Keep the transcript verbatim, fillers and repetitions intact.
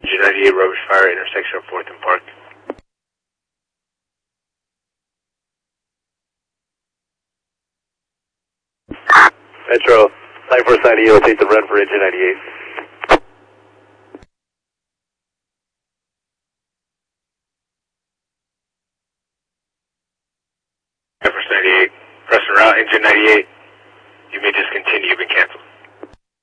Engine ninety-eight, rubber fire, intersection of fourth and Park. Metro, nine four ninety-eight, will take the run for engine ninety-eight. nine four ninety-eight, press route, engine ninety-eight. You may discontinue, you've been canceled.